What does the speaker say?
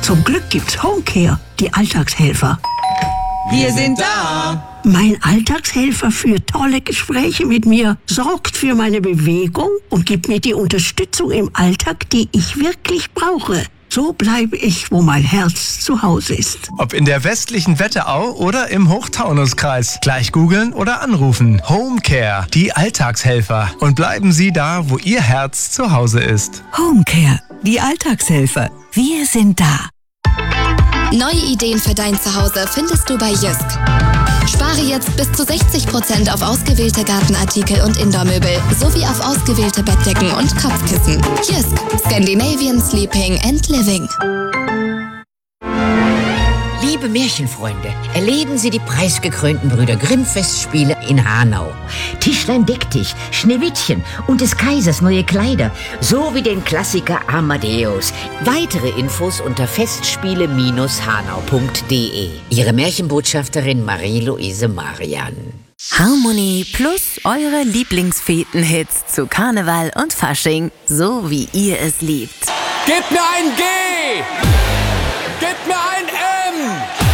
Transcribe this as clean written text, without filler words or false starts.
Zum Glück gibt's Homecare, die Alltagshelfer. Wir sind da! Mein Alltagshelfer führt tolle Gespräche mit mir, sorgt für meine Bewegung und gibt mir die Unterstützung im Alltag, die ich wirklich brauche. So bleibe ich, wo mein Herz zu Hause ist. Ob in der westlichen Wetterau oder im Hochtaunuskreis. Gleich googeln oder anrufen. Homecare, die Alltagshelfer. Und bleiben Sie da, wo Ihr Herz zu Hause ist. Homecare, die Alltagshelfer. Wir sind da. Neue Ideen für dein Zuhause findest du bei Jysk. Spare jetzt bis zu 60% auf ausgewählte Gartenartikel und Indoormöbel sowie auf ausgewählte Bettdecken und Kopfkissen. Jysk, Scandinavian Sleeping and Living. Liebe Märchenfreunde, erleben Sie die preisgekrönten Brüder Grimm-Festspiele in Hanau. Tischlein deck dich, Schneewittchen und des Kaisers neue Kleider, sowie den Klassiker Amadeus. Weitere Infos unter festspiele-hanau.de. Ihre Märchenbotschafterin Marie-Louise Marian. Harmonie plus eure Lieblingsfeten-Hits zu Karneval und Fasching, so wie ihr es liebt. Gib mir ein G! Gib mir ein M!